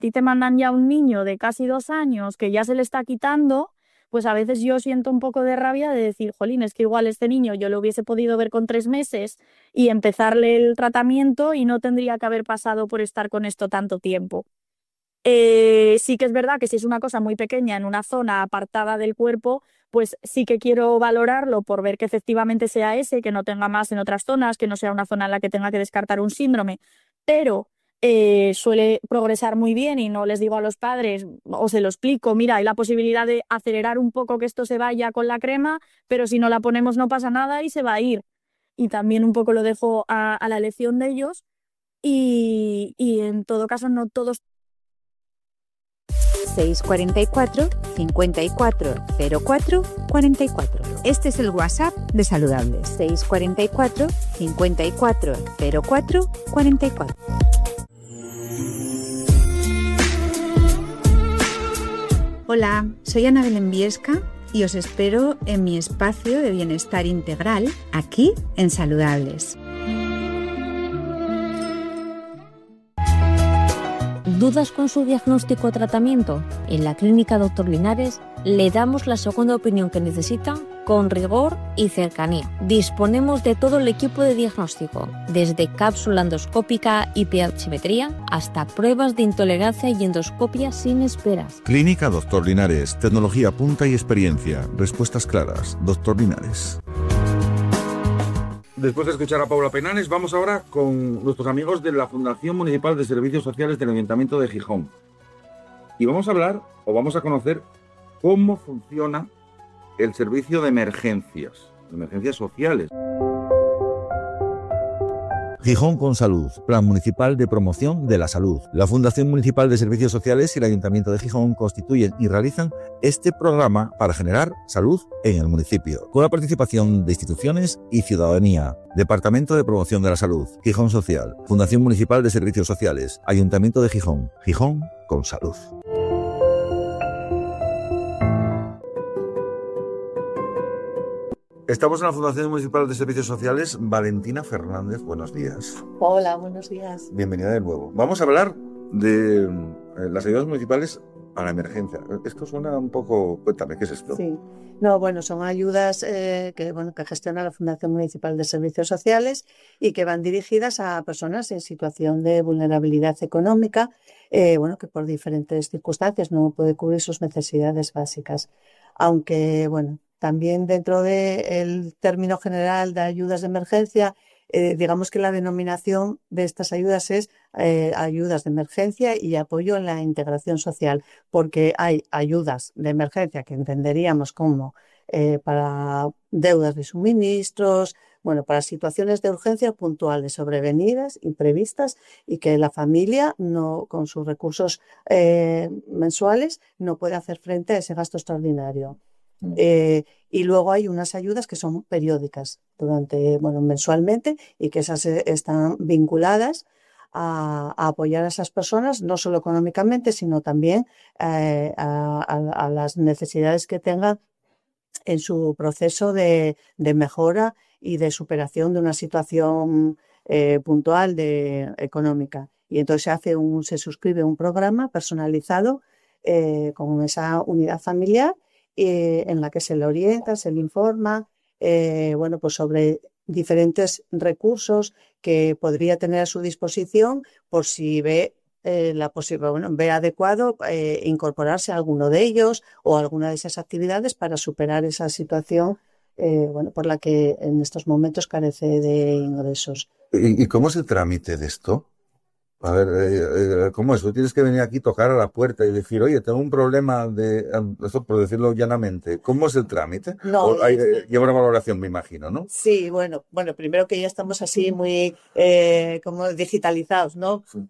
ti te mandan ya un niño de casi 2 años que ya se le está quitando, pues a veces yo siento un poco de rabia de decir, jolín, es que igual este niño yo lo hubiese podido ver con 3 meses y empezarle el tratamiento y no tendría que haber pasado por estar con esto tanto tiempo. Sí que es verdad que si es una cosa muy pequeña en una zona apartada del cuerpo, pues sí que quiero valorarlo por ver que efectivamente sea ese, que no tenga más en otras zonas, que no sea una zona en la que tenga que descartar un síndrome, pero suele progresar muy bien y no les digo a los padres o se lo explico, mira, hay la posibilidad de acelerar un poco que esto se vaya con la crema, pero si no la ponemos no pasa nada y se va a ir. Y también un poco lo dejo a la elección de ellos y en todo caso no todos. 644 54 04 44. Este es el WhatsApp de Saludables. 644 54 04 44. Hola, soy Ana Belén Viesca y os espero en mi espacio de bienestar integral aquí en Saludables. ¿Dudas con su diagnóstico o tratamiento? En la Clínica Dr. Linares le damos la segunda opinión que necesita con rigor y cercanía. Disponemos de todo el equipo de diagnóstico, desde cápsula endoscópica y pH-metría hasta pruebas de intolerancia y endoscopia sin esperas. Clínica Dr. Linares, tecnología punta y experiencia. Respuestas claras. Dr. Linares. Después de escuchar a Paula Penanes, vamos ahora con nuestros amigos de la Fundación Municipal de Servicios Sociales del Ayuntamiento de Gijón. Y vamos a hablar, o vamos a conocer, cómo funciona el servicio de emergencias sociales. Gijón con Salud, Plan Municipal de Promoción de la Salud. La Fundación Municipal de Servicios Sociales y el Ayuntamiento de Gijón constituyen y realizan este programa para generar salud en el municipio, con la participación de instituciones y ciudadanía. Departamento de Promoción de la Salud, Gijón Social, Fundación Municipal de Servicios Sociales, Ayuntamiento de Gijón. Gijón con Salud. Estamos en la Fundación Municipal de Servicios Sociales. Valentina Fernández, buenos días. Hola, buenos días. Bienvenida de nuevo. Vamos a hablar de las ayudas municipales a la emergencia. Esto suena un poco... Cuéntame, ¿qué es esto? Sí. No, bueno, son ayudas que gestiona la Fundación Municipal de Servicios Sociales y que van dirigidas a personas en situación de vulnerabilidad económica, que por diferentes circunstancias no puede cubrir sus necesidades básicas. Aunque, también dentro del término general de ayudas de emergencia, digamos que la denominación de estas ayudas es ayudas de emergencia y apoyo en la integración social, porque hay ayudas de emergencia que entenderíamos como para deudas de suministros, para situaciones de urgencia puntuales, sobrevenidas, imprevistas y que la familia no, con sus recursos mensuales no puede hacer frente a ese gasto extraordinario. Y luego hay unas ayudas que son periódicas mensualmente y que esas están vinculadas a apoyar a esas personas, no solo económicamente, sino también a las necesidades que tengan en su proceso de mejora y de superación de una situación puntual económica. Y entonces se suscribe un programa personalizado con esa unidad familiar en la que se le orienta, se le informa sobre diferentes recursos que podría tener a su disposición por si ve ve adecuado incorporarse a alguno de ellos o a alguna de esas actividades para superar esa situación por la que en estos momentos carece de ingresos. ¿Y cómo es el trámite de esto? A ver, ¿cómo es? Tú tienes que venir aquí, tocar a la puerta y decir, oye, tengo un problema esto por decirlo llanamente. ¿Cómo es el trámite? No, lleva una valoración, me imagino, ¿no? Sí, bueno, primero que ya estamos así muy como digitalizados, ¿no? Sí.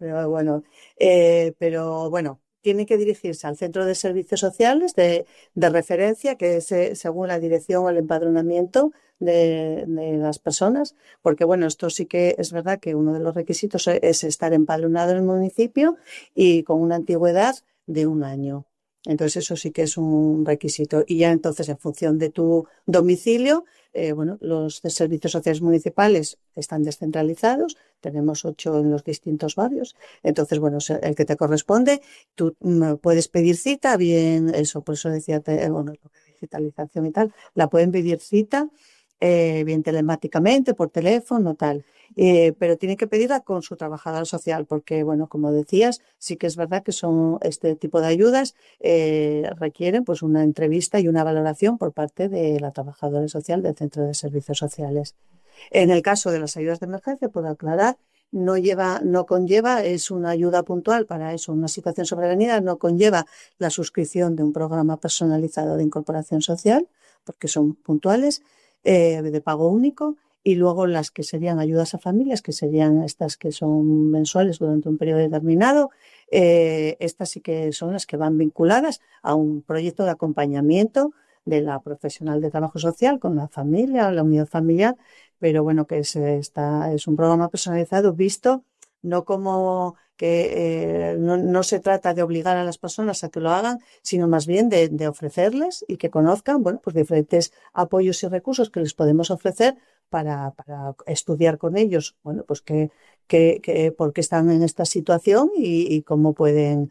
Pero tiene que dirigirse al centro de servicios sociales de referencia, que es según la dirección o el empadronamiento de las personas, porque esto sí que es verdad que uno de los requisitos es estar empadronado en el municipio y con una antigüedad de 1 año. Entonces eso sí que es un requisito. Y ya entonces, en función de tu domicilio, los servicios sociales municipales están descentralizados. Tenemos 8 en los distintos barrios. Entonces, el que te corresponde, tú puedes pedir cita, bien, eso, por eso decía, lo de digitalización y tal, la pueden pedir cita, bien telemáticamente, por teléfono, tal. Pero tiene que pedirla con su trabajadora social, porque, como decías, sí que es verdad que son este tipo de ayudas requieren pues una entrevista y una valoración por parte de la trabajadora social del centro de servicios sociales. En el caso de las ayudas de emergencia, puedo aclarar, no conlleva, es una ayuda puntual para eso, una situación sobrevenida, no conlleva la suscripción de un programa personalizado de incorporación social, porque son puntuales, de pago único. Y luego las que serían ayudas a familias, que serían estas que son mensuales durante un periodo determinado, estas sí que son las que van vinculadas a un proyecto de acompañamiento de la profesional de trabajo social con la familia o la unidad familiar, pero que es un programa personalizado visto no como que no se trata de obligar a las personas a que lo hagan, sino más bien de ofrecerles y que conozcan pues diferentes apoyos y recursos que les podemos ofrecer para estudiar con ellos, pues por qué están en esta situación y cómo pueden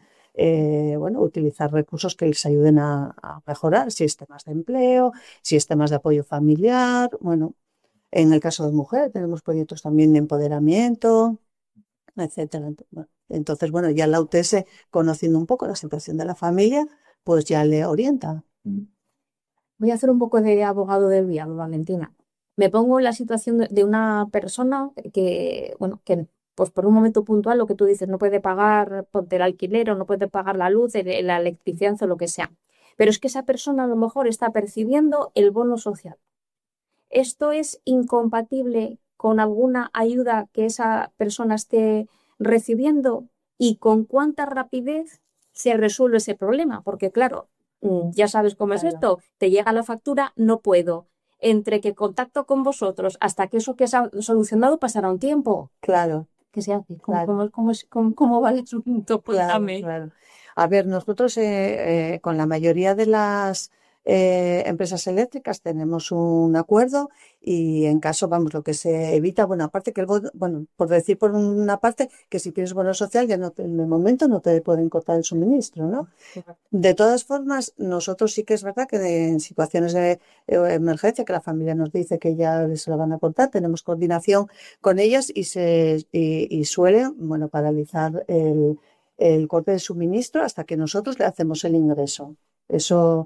utilizar recursos que les ayuden a mejorar, si es temas de empleo, si es temas de apoyo familiar. En el caso de mujeres tenemos proyectos también de empoderamiento, etcétera. Entonces, ya la UTS, conociendo un poco la situación de la familia, pues ya le orienta. Voy a hacer un poco de abogado del diablo, Valentina. Me pongo en la situación de una persona que pues por un momento puntual, lo que tú dices, no puede pagar el alquiler o no puede pagar la luz, la electricidad o lo que sea. Pero es que esa persona a lo mejor está percibiendo el bono social. ¿Esto es incompatible con alguna ayuda que esa persona esté recibiendo? ¿Y con cuánta rapidez se resuelve ese problema? Porque claro, ya sabes cómo es esto. Te llega la factura, no puedo. Entre que contacto con vosotros hasta que eso que se ha solucionado pasará un tiempo. Claro. ¿Qué se hace? ¿Cómo va el asunto? Claro. A ver, nosotros con la mayoría de las empresas eléctricas tenemos un acuerdo y en caso, lo que se evita, aparte que por decir por una parte, que si tienes bono social ya en el momento no te pueden cortar el suministro, ¿no? De todas formas, nosotros sí que es verdad que en situaciones de emergencia, que la familia nos dice que ya se lo van a cortar, tenemos coordinación con ellas y suelen, paralizar el corte de suministro hasta que nosotros le hacemos el ingreso. Eso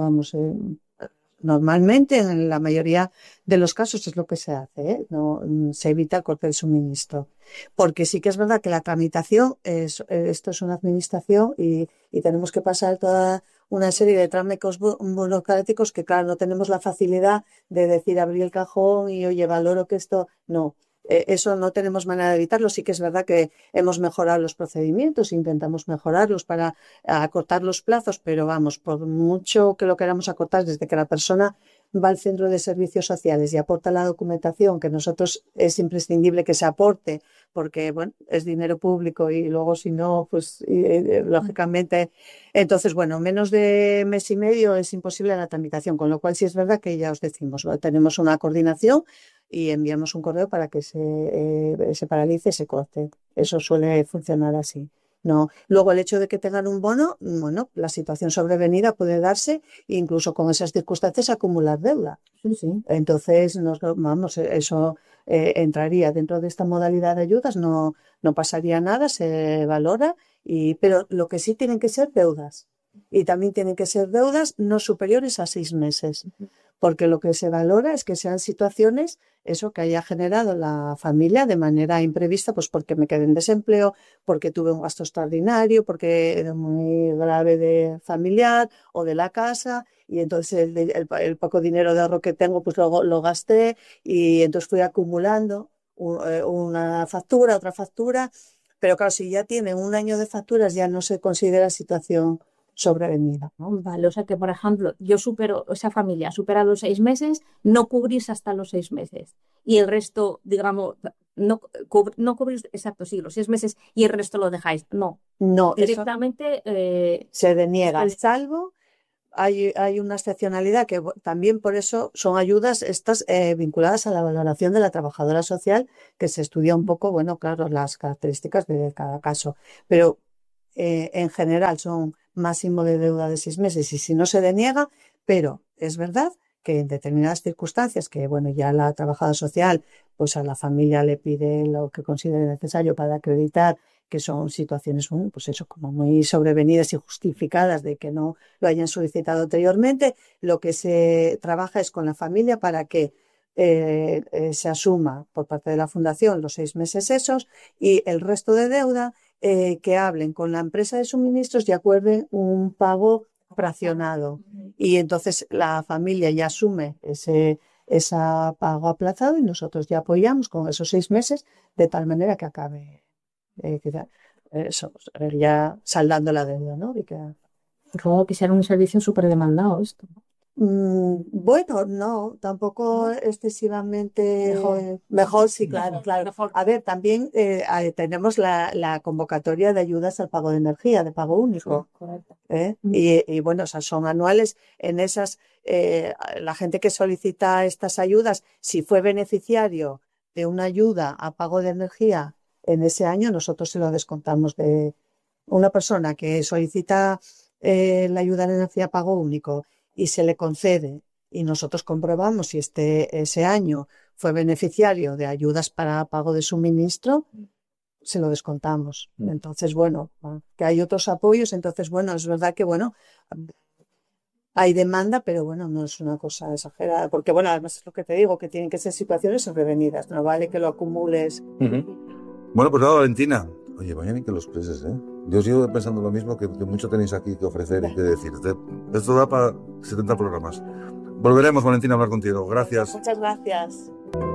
normalmente en la mayoría de los casos es lo que se hace, no se evita el corte del suministro, porque sí que es verdad que la tramitación esto es una administración y tenemos que pasar toda una serie de trámites burocráticos que claro, no tenemos la facilidad de decir abrir el cajón y oye, valoro que esto no. Eso no tenemos manera de evitarlo. Sí que es verdad que hemos mejorado los procedimientos, intentamos mejorarlos para acortar los plazos, pero por mucho que lo queramos acortar, desde que la persona va al centro de servicios sociales y aporta la documentación, que nosotros es imprescindible que se aporte, porque es dinero público y luego si no, pues lógicamente, entonces menos de mes y medio es imposible la tramitación, con lo cual sí es verdad que ya os decimos, tenemos una coordinación y enviamos un correo para que se paralice ese corte. Eso suele funcionar así. No. Luego el hecho de que tengan un bono, la situación sobrevenida puede darse, incluso con esas circunstancias acumular deuda. Sí. Entonces, eso entraría dentro de esta modalidad de ayudas, no pasaría nada, se valora, pero lo que sí tienen que ser deudas. Y también tienen que ser deudas no superiores a 6 meses. Porque lo que se valora es que sean situaciones, eso que haya generado la familia de manera imprevista, pues porque me quedé en desempleo, porque tuve un gasto extraordinario, porque era muy grave de familiar o de la casa, y entonces el poco dinero de ahorro que tengo, pues lo gasté, y entonces fui acumulando una factura, otra factura, pero claro, si ya tienen un año de facturas ya no se considera situación sobrevenida, ¿no? Vale, o sea que, por ejemplo, esa familia ha superado los 6 meses, no cubrís hasta los 6 meses. Y el resto, digamos, no cubrís, exacto, sí, los 6 meses y el resto lo dejáis. No, No, eso directamente se deniega, se- salvo hay una excepcionalidad que también por eso son ayudas estas vinculadas a la valoración de la trabajadora social, que se estudia un poco, bueno, claro, las características de cada caso. Pero en general son máximo de deuda de 6 meses y si no se deniega, pero es verdad que en determinadas circunstancias que, bueno, ya la trabajadora social, pues a la familia le pide lo que considere necesario para acreditar que son situaciones, bueno, pues eso, como muy sobrevenidas y justificadas de que no lo hayan solicitado anteriormente, lo que se trabaja es con la familia para que se asuma por parte de la fundación los 6 meses esos y el resto de deuda que hablen con la empresa de suministros y acuerden un pago fraccionado. Y entonces la familia ya asume ese pago aplazado y nosotros ya apoyamos con esos 6 meses de tal manera que acabe eso, ya saldando la deuda, ¿no? Supongo que será un servicio súper demandado esto. Bueno, no, tampoco excesivamente mejor, sí, claro. Mejor. A ver, también tenemos la convocatoria de ayudas al pago de energía, de pago único. Correcto. Y bueno, o sea, son anuales. En esas, la gente que solicita estas ayudas, si fue beneficiario de una ayuda a pago de energía en ese año, nosotros se lo descontamos de una persona que solicita la ayuda de energía a pago único y se le concede y nosotros comprobamos si ese año fue beneficiario de ayudas para pago de suministro, se lo descontamos. Entonces, bueno, que hay otros apoyos, entonces, bueno, es verdad que, bueno, hay demanda, pero bueno, no es una cosa exagerada, porque, bueno, además es lo que te digo, que tienen que ser situaciones sobrevenidas, no vale que lo acumules. Bueno, pues nada, Valentina. Oye, vaya bien que los preses, ¿eh? Yo sigo pensando lo mismo, que mucho tenéis aquí que ofrecer y que decir. Esto da para 70 programas. Volveremos, Valentina, a hablar contigo. Gracias. Muchas gracias.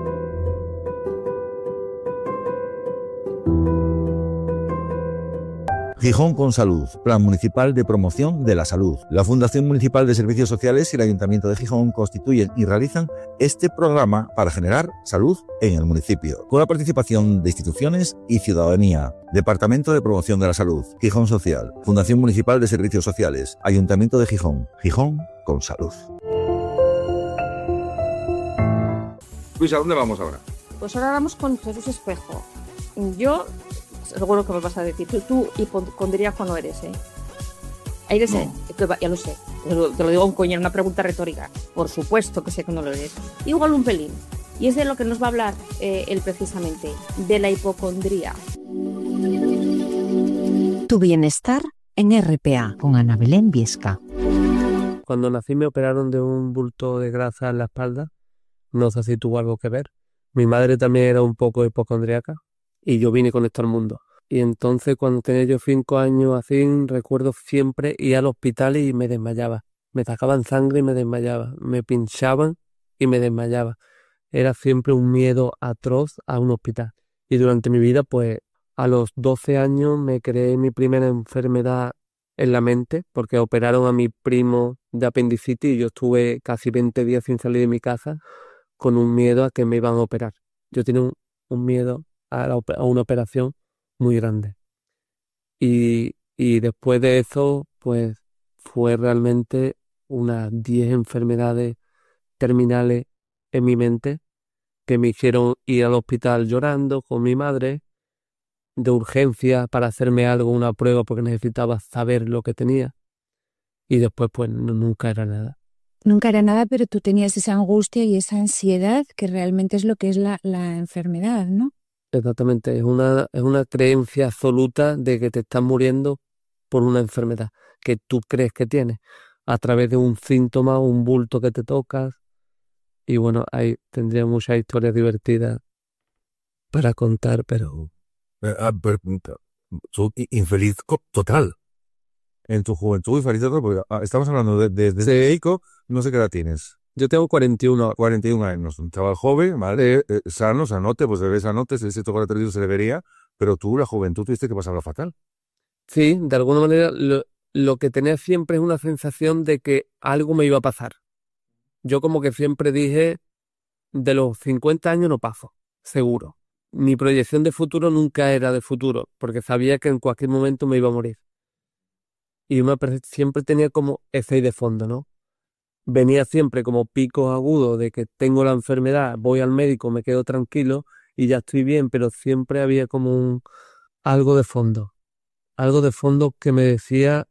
Gijón con Salud, Plan Municipal de Promoción de la Salud. La Fundación Municipal de Servicios Sociales y el Ayuntamiento de Gijón constituyen y realizan este programa para generar salud en el municipio, con la participación de instituciones y ciudadanía. Departamento de Promoción de la Salud, Gijón Social, Fundación Municipal de Servicios Sociales, Ayuntamiento de Gijón. Gijón con Salud. Luis, ¿a dónde vamos ahora? Pues ahora vamos con Jesús Espejo. Yo, seguro que me vas a decir, tú hipocondríaco no eres, ¿eh? Eres, No. Ya lo sé, te lo digo un coño, una pregunta retórica. Por supuesto que sé que no lo eres. Igual un pelín. Y es de lo que nos va a hablar él precisamente, de la hipocondría. Tu bienestar en RPA con Ana Belén Viesca. Cuando nací me operaron de un bulto de grasa en la espalda. No sé si tuvo algo que ver. Mi madre también era un poco hipocondríaca y yo vine con esto al mundo. Y entonces cuando tenía yo 5 años así, recuerdo siempre ir al hospital y me desmayaba. Me sacaban sangre y me desmayaba. Me pinchaban y me desmayaba. Era siempre un miedo atroz a un hospital. Y durante mi vida, pues a los 12 años me creé mi primera enfermedad en la mente porque operaron a mi primo de apendicitis y yo estuve casi 20 días sin salir de mi casa con un miedo a que me iban a operar. Yo tenía un miedo a una operación muy grande. Y después de eso, pues fue realmente unas 10 enfermedades terminales en mi mente que me hicieron ir al hospital llorando con mi madre de urgencia para hacerme algo, una prueba, porque necesitaba saber lo que tenía. Y después, pues nunca era nada. Nunca era nada, pero tú tenías esa angustia y esa ansiedad que realmente es lo que es la enfermedad, ¿no? Exactamente, es una creencia absoluta de que te estás muriendo por una enfermedad que tú crees que tienes, a través de un síntoma o un bulto que te tocas. Y bueno, ahí tendría muchas historias divertidas para contar, pero Infeliz total. En tu juventud y feliz total, porque estamos hablando de EICO, no sé qué edad tienes. yo tengo 41. 41 años, un chaval joven, ¿vale? Sano, sanote, pues bebé sanote, si se toca la televisión se le vería, pero tú, la juventud, tuviste que pasarlo fatal. Sí, de alguna manera lo que tenía siempre es una sensación de que algo me iba a pasar. Yo como que siempre dije, de los 50 años no paso, seguro. mi proyección de futuro nunca era de futuro, porque sabía que en cualquier momento me iba a morir. Y siempre tenía como ese de fondo, ¿no? Venía siempre como picos agudos de que tengo la enfermedad, voy al médico, me quedo tranquilo y ya estoy bien, pero siempre había como algo de fondo que me decía